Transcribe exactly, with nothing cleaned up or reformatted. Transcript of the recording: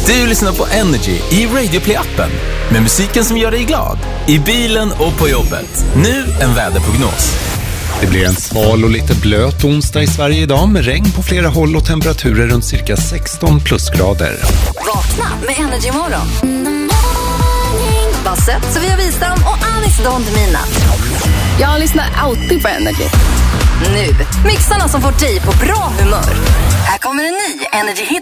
Du lyssnar på Energy i Radio Play-appen med musiken som gör dig glad. I bilen och på jobbet. Nu en väderprognos. Det blir en sval och lite blöt onsdag i Sverige idag med regn på flera håll och temperaturer runt cirka sexton plusgrader. Vakna med Energy Morgon. Basse, Sofia Wistam och Anis Don Demina. Jag lyssnar alltid på Energy. Nu, mixarna som får dig på bra humör. Här kommer en ny Energy Hit